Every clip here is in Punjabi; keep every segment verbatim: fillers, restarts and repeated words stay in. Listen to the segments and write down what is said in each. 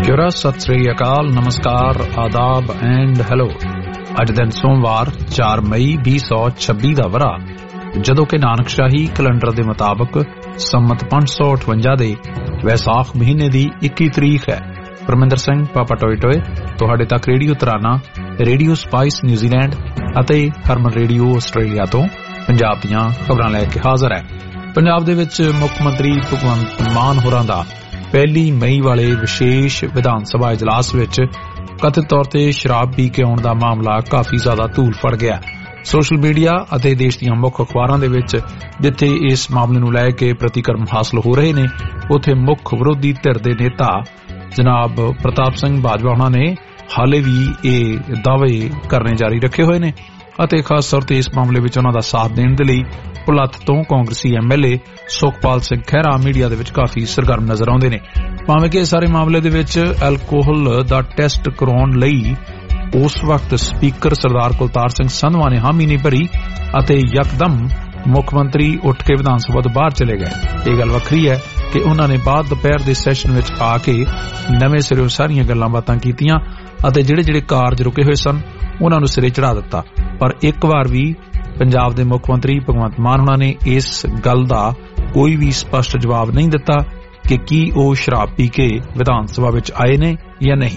Jura, Sat Sri Akal, Namaskar, Adab and Hello. ਅੱਜ ਦਿਨ ਸੋਮਵਾਰ ਚਾਰ ਮਈ ਵੀਹ ਸੌ ਛੱਬੀ ਦਾ ਵਰਾ ਜਦੋਂ ਕਿ ਨਾਨਕਸ਼ਾਹੀ ਕੈਲੰਡਰ ਦੇ ਮੁਤਾਬਕ ਸੰਮਤ ਪੰਜ ਸੌ ਅਠਵੰਜਾ ਦੇ ਵੈਸਾਖ ਮਹੀਨੇ ਦੀ ਇੱਕੀ ਤਰੀਕ ਹੈ। ਪਰਮਿੰਦਰ ਸਿੰਘ ਪਾਪਾ ਟੋਏ ਟੋਏ ਤੁਹਾਡੇ ਤੱਕ ਰੇਡੀਓ ਤਰਾਨਾ, ਰੇਡੀਓ ਸਪਾਈਸ ਨਿਊਜ਼ੀਲੈਂਡ ਅਤੇ ਹਰਮਨ ਰੇਡੀਓ ਆਸਟ੍ਰੇਲੀਆ ਤੋਂ ਪੰਜਾਬ ਦੀਆਂ ਖਬਰਾਂ ਲੈ ਕੇ ਹਾਜ਼ਰ ਹੈ। ਪੰਜਾਬ ਦੇ ਵਿੱਚ ਮੁੱਖ ਮੰਤਰੀ ਭਗਵੰਤ ਮਾਨ ਹੋਰਾਂ ਦਾ ਪਹਿਲੀ ਮਈ ਵਾਲੇ ਵਿਸ਼ੇਸ਼ ਵਿਧਾਨ ਸਭਾ ਇਜਲਾਸ ਵਿੱਚ ਕਥਿਤ ਤੌਰ ਤੇ ਸ਼ਰਾਬ ਪੀ ਕੇ ਆਉਣ ਦਾ ਮਾਮਲਾ ਕਾਫੀ ਜ਼ਿਆਦਾ ਧੂਲ ਫੜ ਗਿਆ। ਸੋਸ਼ਲ ਮੀਡੀਆ ਅਤੇ ਦੇਸ਼ ਦੀਆਂ ਮੁੱਖ ਅਖਬਾਰਾਂ ਦੇ ਵਿੱਚ ਜਿੱਥੇ ਇਸ ਮਾਮਲੇ ਨੂੰ ਲੈ ਕੇ ਪ੍ਰਤੀਕਰਮ ਹਾਸਲ ਹੋ ਰਹੇ ਨੇ, ਉੱਥੇ ਮੁੱਖ ਵਿਰੋਧੀ ਧਿਰ ਦੇ ਨੇਤਾ ਜਨਾਬ ਪ੍ਰਤਾਪ ਸਿੰਘ ਬਾਜਵਾ ਉਹਨਾਂ ਨੇ ਹਾਲੇ ਵੀ ਇਹ ਦਾਅਵੇ ਕਰਨੇ ਜਾਰੀ ਰੱਖੇ ਹੋਏ ਨੇ ਅਤੇ ਖਾਸ ਤੌਰ ਤੇ ਇਸ ਮਾਮਲੇ ਵਿੱਚ ਉਹਨਾਂ ਦਾ ਸਾਥ ਦੇਣ ਦੇ ਲਈ ਭੁਲੱਥ ਤੋਂ ਕਾਂਗਰਸੀ M L A Sukhpal Singh Khaira media ਦੇ ਵਿੱਚ ਕਾਫੀ ਸਰਗਰਮ ਨਜ਼ਰ ਆਉਂਦੇ ਨੇ। ਭਾਵੇਂ ਕਿ ਇਸ ਸਾਰੇ ਮਾਮਲੇ ਦੇ ਵਿੱਚ ਐਲਕੋਹਲ ਦਾ ਟੈਸਟ ਕਰਾਉਣ ਲਈ ਉਸ ਵਕਤ ਸਪੀਕਰ ਸਰਦਾਰ ਕੁਲਤਾਰ ਸਿੰਘ ਸੰਧਵਾ ਨੇ ਹਾਮੀ ਨਹੀਂ ਭਰੀ ਅਤੇ ਯਕਦਮ ਮੁੱਖ ਮੰਤਰੀ ਉੱਠ ਕੇ ਵਿਧਾਨ ਸਭਾ ਤੋਂ ਬਾਹਰ ਚਲੇ ਗਏ। ਇਹ ਗੱਲ ਵੱਖਰੀ ਹੈ ਕਿ ਉਹਨਾਂ ਨੇ ਬਾਅਦ ਦੁਪਹਿਰ ਦੇ ਸੈਸ਼ਨ ਵਿੱਚ ਆ ਕੇ ਨਵੇਂ ਸਿਰੋਂ ਸਾਰੀਆਂ ਗੱਲਾਂ ਬਾਤਾਂ ਕੀਤੀਆਂ ਅਤੇ ਜਿਹੜੇ ਜਿਹੜੇ ਕਾਰਜ ਰੁਕੇ ਹੋਏ ਸਨ ਉਹਨਾਂ ਨੂੰ ਸਿਰੇ ਚੜਾ ਦਿੱਤਾ। ਪਰ ਇੱਕ ਵਾਰ ਵੀ ਪੰਜਾਬ ਦੇ ਮੁੱਖ ਮੰਤਰੀ ਭਗਵੰਤ ਮਾਨ ਹੋਣਾ ਨੇ ਇਸ ਗੱਲ ਦਾ ਕੋਈ ਵੀ ਸਪਸ਼ਟ ਜਵਾਬ ਨਹੀਂ ਦਿੱਤਾ ਕਿ ਕੀ ਉਹ ਸ਼ਰਾਬ ਪੀ ਕੇ ਵਿਧਾਨ ਸਭਾ ਵਿੱਚ ਆਏ ਨੇ ਜਾਂ ਨਹੀਂ।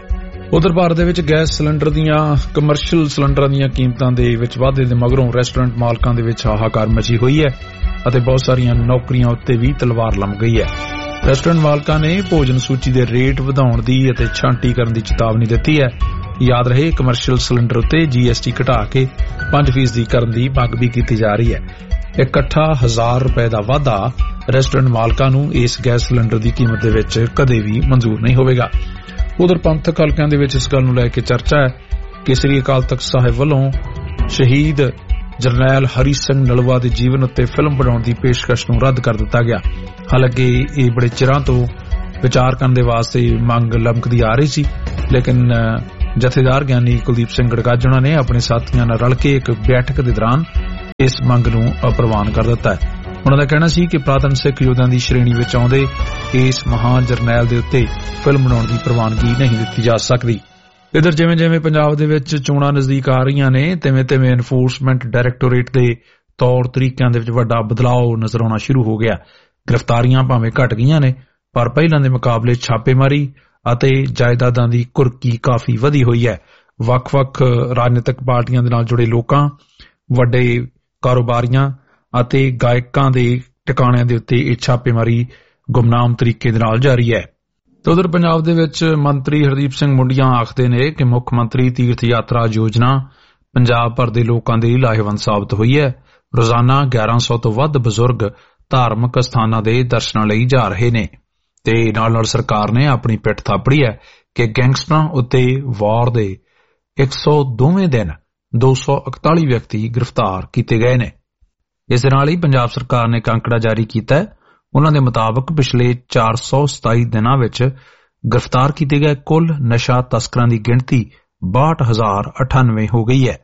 ਉਧਰ ਭਾਰਤ ਦੇ ਵਿੱਚ ਗੈਸ ਸਿਲੰਡਰ ਦੀਆਂ ਕਮਰਸ਼ੀਅਲ ਸਿਲੰਡਰਾਂ ਦੀਆਂ ਕੀਮਤਾਂ ਦੇ ਵਿੱਚ ਵਾਧੇ ਦੇ ਮਗਰੋਂ ਰੈਸਟੋਰੈਂਟ ਮਾਲਕਾਂ ਦੇ ਵਿੱਚ ਹਾਹਾਕਾਰ ਮਚੀ ਹੋਈ ਹੈ ਅਤੇ ਬਹੁਤ ਸਾਰੀਆਂ ਨੌਕਰੀਆਂ ਉੱਤੇ ਵੀ ਤਲਵਾਰ ਲੰਮ ਗਈ ਹੈ। ਰੈਸਟੋਰੈਂਟ ਮਾਲਕਾਂ ਨੇ ਭੋਜਨ ਸੂਚੀ ਦੇ ਰੇਟ ਵਧਾਉਣ ਦੀ ਅਤੇ ਛਾਂਟੀ ਕਰਨ ਦੀ ਚੇਤਾਵਨੀ ਦਿੱਤੀ ਹੈ। ਯਾਦ ਰਹੇ ਕਮਰਸ਼ੀਅਲ ਸਿਲੰਡਰ ਉੱਤੇ ਜੀ ਐਸ ਟੀ ਘਟਾ ਕੇ ਪੰਜ ਫੀਸਦੀ ਕਰਨ ਦੀ ਮੰਗ ਵੀ ਕੀਤੀ ਜਾ ਰਹੀ ਹੈ। ਇਕੱਠਾ ਹਜ਼ਾਰ ਰੁਪਏ ਦਾ ਵਾਧਾ ਰੈਸਟੋਰੈਂਟ ਮਾਲਕਾਂ ਨੂੰ ਇਸ ਗੈਸ ਸਿਲੰਡਰ ਦੀ ਕੀਮਤ ਦੇ ਵਿੱਚ ਕਦੇ ਵੀ ਮਨਜ਼ੂਰ ਨਹੀਂ ਹੋਵੇਗਾ। ਉਧਰ ਪੰਥਕ ਹਲਕਿਆਂ ਦੇ ਵਿੱਚ ਇਸ ਗੱਲ ਨੂੰ ਲੈ ਕੇ ਚਰਚਾ ਹੈ ਕਿ ਸ੍ਰੀ ਅਕਾਲ ਤਖਤ ਸਾਹਿਬ ਵੱਲੋਂ ਸ਼ਹੀਦ ਜਰਨੈਲ ਹਰੀ ਸਿੰਘ ਨਲੂਆ ਦੇ ਜੀਵਨ ਉੱਤੇ ਫਿਲਮ ਬਣਾਉਣ ਦੀ ਪੇਸ਼ਕਸ਼ ਨੂੰ ਰੱਦ ਕਰ ਦਿੱਤਾ ਗਿਆ। ਹਾਲਾਂਕਿ ਇਹ ਬੜੇ ਚਿਰਾਂ ਤੋਂ ਵਿਚਾਰ ਕਰਨ ਦੇ ਵਾਸਤੇ ਮੰਗ ਲਮਕਦੀ ਆ ਰਹੀ ਸੀ, ਲੇਕਿਨ ਜਥੇਦਾਰ ਗਿਆਨੀ ਕੁਲਦੀਪ ਸਿੰਘ ਗੜਗਾਜਣਾ ਨੇ ਆਪਣੇ ਸਾਥੀਆਂ ਨਾਲ ਰਲ ਕੇ ਇੱਕ ਬੈਠਕ ਦੇ ਦੌਰਾਨ ਇਸ ਮੰਗ ਨੂੰ ਅਪ੍ਰਵਾਨ ਕਰ ਦਿੱਤਾ ਹੈ। ਉਹਨਾਂ ਦਾ ਕਹਿਣਾ ਸੀ ਕਿ ਪੁਰਾਤਨ ਸਿੱਖ ਯੋਧਿਆਂ ਦੀ ਸ਼੍ਰੇਣੀ ਵਿੱਚ ਆਉਂਦੇ ਇਸ ਮਹਾਨ ਜਰਨੈਲ ਦੇ ਉੱਤੇ ਫਿਲਮ ਬਣਾਉਣ ਦੀ ਪ੍ਰਵਾਨਗੀ ਨਹੀਂ ਦਿੱਤੀ ਜਾ ਸਕਦੀ। ਇਧਰ ਜਿਵੇਂ ਜਿਵੇਂ ਪੰਜਾਬ ਦੇ ਵਿੱਚ ਚੋਣਾਂ ਨਜ਼ਦੀਕ ਆ ਰਹੀਆਂ ਨੇ, ਤਿਵੇਂ ਤਿਵੇਂ ਐਨਫੋਰਸਮੈਂਟ ਡਾਇਰੈਕਟੋਰੇਟ ਦੇ ਤੌਰ ਤਰੀਕਿਆਂ ਦੇ ਵਿੱਚ ਵੱਡਾ ਬਦਲਾਅ ਨਜ਼ਰ ਆਉਣਾ ਸ਼ੁਰੂ ਹੋ ਗਿਆ। ਗ੍ਰਿਫਤਾਰੀਆਂ ਭਾਵੇਂ ਘਟ ਗਈਆਂ ਨੇ, ਪਰ ਪਹਿਲਾਂ ਦੇ ਮੁਕਾਬਲੇ ਛਾਪੇਮਾਰੀ ਅਤੇ ਜਾਇਦਾਦਾਂ ਦੀ ਕੁਰਕੀ ਕਾਫੀ ਵਧੀ ਹੋਈ ਹੈ। ਵੱਖ-ਵੱਖ ਰਾਜਨੀਤਿਕ ਪਾਰਟੀਆਂ ਦੇ ਨਾਲ ਜੁੜੇ ਲੋਕਾਂ, ਵੱਡੇ ਕਾਰੋਬਾਰੀਆਂ ਅਤੇ ਗਾਇਕਾਂ ਦੇ ਟਿਕਾਣਿਆਂ ਦੇ ਉੱਤੇ ਇਹ ਛਾਪੇਮਾਰੀ ਗੁਮਨਾਮ ਤਰੀਕੇ ਦੇ ਨਾਲ ਜਾਰੀ ਹੈ। ਤੇ ਉਧਰ ਪੰਜਾਬ ਦੇ ਵਿੱਚ ਮੰਤਰੀ ਹਰਦੀਪ ਸਿੰਘ ਮੁੰਡੀਆਂ ਆਖਦੇ ਨੇ ਕਿ ਮੁੱਖ ਮੰਤਰੀ ਤੀਰਥ ਯਾਤਰਾ ਯੋਜਨਾ ਪੰਜਾਬ ਭਰ ਦੇ ਲੋਕਾਂ ਦੇ ਲਈ ਲਾਹੇਵੰਦ ਸਾਬਤ ਹੋਈ ਹੈ। ਰੋਜ਼ਾਨਾ ਗਿਆਰਾਂ ਸੌ ਤੋਂ ਵੱਧ ਬਜ਼ੁਰਗ ਧਾਰਮਿਕ ਸਥਾਨਾਂ ਦੇ ਦਰਸ਼ਨਾਂ ਲਈ ਜਾ ਰਹੇ ਨੇ ਤੇ ਨਾਲ ਨਾਲ ਸਰਕਾਰ ਨੇ ਆਪਣੀ ਪਿੱਠ ਥਾਪੜੀ ਹੈ ਕਿ ਗੈਂਗਸਟਰਾਂ ਉੱਤੇ ਵਾਰ ਦੇ ਇੱਕ ਸੌ ਦੋਵੇਂ ਦਿਨ ਦੋ ਸੌ ਇਕਤਾਲੀ ਵਿਅਕਤੀ ਗ੍ਰਿਫਤਾਰ ਕੀਤੇ ਗਏ ਨੇ। ਇਸ ਦੇ ਨਾਲ ਹੀ ਪੰਜਾਬ ਸਰਕਾਰ ਨੇ ਅੰਕੜਾ ਜਾਰੀ ਕੀਤਾ ਹੈ। ਉਹਨਾਂ ਦੇ ਮੁਤਾਬਕ ਪਿਛਲੇ ਚਾਰ ਸੌ ਸਤਾਈ ਦਿਨਾਂ ਵਿੱਚ ਗ੍ਰਿਫਤਾਰ ਕੀਤੇ ਗਏ ਕੁੱਲ ਨਸ਼ਾ ਤਸਕਰਾਂ ਦੀ ਗਿਣਤੀ ਬਾਹਠ ਹਜ਼ਾਰ ਅਠਾਨਵੇਂ ਹੋ ਗਈ ਹੈ।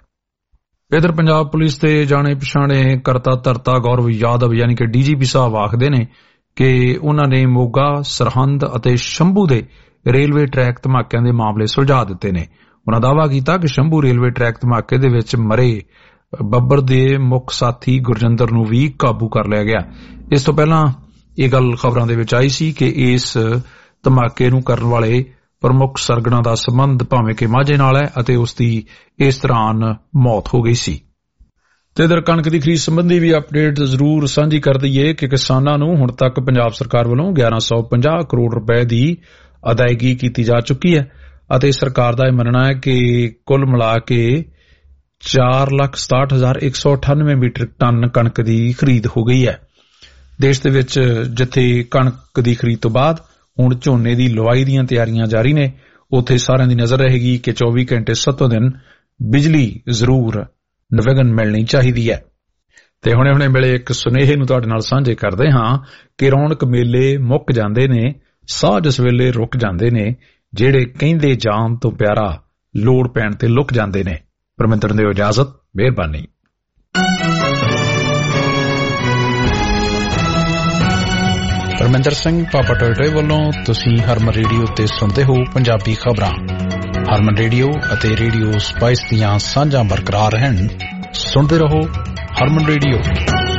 ਇਧਰ ਪੰਜਾਬ ਪੁਲਿਸ ਦੇ ਜਾਣੇ ਪਛਾਣੇ ਕਰਤਾ ਧਰਤਾ ਗੌਰਵ ਯਾਦਵ ਯਾਨੀ ਕਿ ਡੀ ਜੀ ਪੀ ਸਾਹਿਬ ਆਖਦੇ ਨੇ ਕਿ ਉਹਨਾਂ ਨੇ ਮੋਗਾ, ਸਰਹੰਦ ਅਤੇ ਸ਼ੰਭੂ ਦੇ ਰੇਲਵੇ ਟਰੈਕ ਧਮਾਕਿਆਂ ਦੇ ਮਾਮਲੇ ਸੁਲਝਾ ਦਿੱਤੇ ਨੇ। ਉਹਨਾਂ ਦਾਅਵਾ ਕੀਤਾ ਕਿ ਸ਼ੰਭੂ ਰੇਲਵੇ ਟਰੈਕ ਧਮਾਕੇ ਦੇ ਵਿੱਚ ਮਰੇ ਬੱਬਰ ਦੇ ਮੁੱਖ ਸਾਥੀ ਗੁਰਜਿੰਦਰ ਨੂੰ ਵੀ ਕਾਬੂ ਕਰ ਲਿਆ ਗਿਆ। ਇਸ ਤੋਂ ਪਹਿਲਾਂ ਇਹ ਗੱਲ ਖਬਰਾਂ ਦੇ ਵਿੱਚ ਆਈ ਸੀ ਕਿ ਇਸ ਧਮਾਕੇ ਨੂੰ ਕਰਨ ਵਾਲੇ ਪ੍ਰਮੁੱਖ ਸਰਗਣਾ ਦਾ ਸੰਬੰਧ ਭਾਵੇਂ ਕਿ ਮਾਝੇ ਨਾਲ ਹੈ ਅਤੇ ਉਸ ਦੀ ਇਸ ਦੌਰਾਨ ਮੌਤ ਹੋ ਗਈ ਸੀ। ਤੇ ਇਧਰ ਕਣਕ ਦੀ ਖਰੀਦ ਸੰਬੰਧੀ ਵੀ ਅਪਡੇਟ ਜ਼ਰੂਰ ਸਾਂਝੀ ਕਰ ਦਈਏ ਕਿ ਕਿਸਾਨਾਂ ਨੂੰ ਹੁਣ ਤੱਕ ਪੰਜਾਬ ਸਰਕਾਰ ਵੱਲੋਂ ਗਿਆਰਾਂ ਸੌ ਪੰਜਾਹ ਕਰੋੜ ਰੁਪਏ ਦੀ ਅਦਾਇਗੀ ਕੀਤੀ ਜਾ ਚੁੱਕੀ ਹੈ ਅਤੇ ਸਰਕਾਰ ਦਾ ਇਹ ਮੰਨਣਾ ਹੈ ਕਿ ਕੁੱਲ ਮਿਲਾ ਕੇ ਚਾਰ ਲੱਖ ਸਤਾਹਠ ਹਜ਼ਾਰ ਇੱਕ ਸੌ ਅਠਾਨਵੇਂ ਮੀਟ੍ਰਿਕ ਟਨ ਕਣਕ ਦੀ ਖਰੀਦ ਹੋ ਗਈ ਹੈ। ਦੇਸ਼ ਦੇ ਵਿੱਚ ਜਿੱਥੇ ਕਣਕ ਦੀ ਖਰੀਦ ਤੋਂ ਬਾਅਦ ਹੁਣ ਝੋਨੇ ਦੀ ਲਵਾਈ ਦੀਆਂ ਤਿਆਰੀਆਂ ਜਾਰੀ ਨੇ, ਉੱਥੇ ਸਾਰਿਆਂ ਦੀ ਨਜ਼ਰ ਰਹੇਗੀ ਕਿ ਚੌਵੀ ਘੰਟੇ ਸੱਤੋਂ ਦਿਨ ਬਿਜਲੀ ਜ਼ਰੂਰ ਨਿਰਵਿਘਨ ਮਿਲਣੀ ਚਾਹੀਦੀ ਹੈ। ਤੇ ਹੁਣੇ ਹੁਣੇ ਮਿਲੇ ਇੱਕ ਸੁਨੇਹੇ ਨੂੰ ਤੁਹਾਡੇ ਨਾਲ ਸਾਂਝੇ ਕਰਦੇ ਹਾਂ ਕਿ ਰੌਣਕ ਮੇਲੇ ਮੁੱਕ ਜਾਂਦੇ ਨੇ, ਸਾਹ ਜਿਸ ਵੇਲੇ ਰੁਕ ਜਾਂਦੇ ਨੇ, ਜਿਹੜੇ ਕਹਿੰਦੇ ਜਾਨ ਤੋਂ ਪਿਆਰਾ ਲੋੜ ਪੈਣ ਤੇ ਲੁਕ ਜਾਂਦੇ ਨੇ। ਪਰਮਿੰਦਰ ਦਿਓ ਇਜਾਜ਼ਤ, ਮਿਹਰਬਾਨੀ। ਪਰਮਿੰਦਰ ਸਿੰਘ ਪਾਪਾ ਟੋਇਟੋਏ ਵੱਲੋਂ ਤੁਸੀਂ ਹਰਮਨ ਰੇਡੀਓ ਤੇ ਸੁਣਦੇ ਹੋ ਪੰਜਾਬੀ ਖਬਰਾਂ। ਹਰਮਨ ਰੇਡੀਓ ਅਤੇ ਰੇਡੀਓ ਸਪਾਈਸ ਦੀਆਂ ਸਾਂਝਾਂ ਬਰਕਰਾਰ ਰਹਿਣ। ਸੁਣਦੇ ਰਹੋ ਹਰਮਨ ਰੇਡੀਓ।